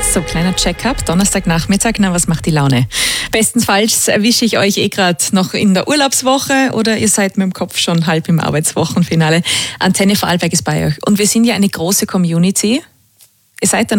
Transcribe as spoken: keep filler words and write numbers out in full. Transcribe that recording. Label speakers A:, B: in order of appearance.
A: So, kleiner Check-up, Donnerstagnachmittag, na, was macht die Laune? Bestenfalls erwische ich euch eh gerade noch in der Urlaubswoche oder ihr seid mit dem Kopf schon halb im Arbeitswochenfinale. Antenne Vorarlberg ist bei euch. Und wir sind ja eine große Community. Ihr seid dann